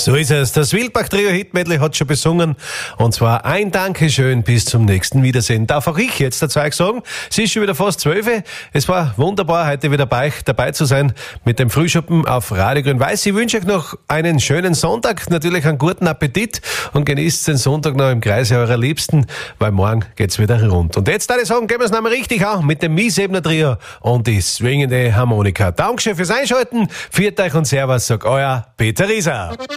So ist es. Das Wildbach-Trio Hitmedley hat schon besungen. Und zwar ein Dankeschön bis zum nächsten Wiedersehen. Darf auch ich jetzt dazu sagen, es ist schon wieder fast 12. Es war wunderbar, heute wieder dabei zu sein mit dem Frühschuppen auf Radio Grün-Weiß. Ich wünsche euch noch einen schönen Sonntag, natürlich einen guten Appetit und genießt den Sonntag noch im Kreise eurer Liebsten, weil morgen geht's wieder rund. Und jetzt darf ich sagen, gehen wir es nochmal richtig an mit dem Miesebner Trio und die swingende Harmonika. Dankeschön fürs Einschalten. Viert euch und Servus, sagt euer Peter Rieser.